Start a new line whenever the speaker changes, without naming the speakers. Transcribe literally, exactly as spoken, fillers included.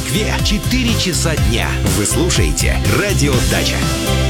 Москве четыре часа дня. Вы слушаете «Радио Дача».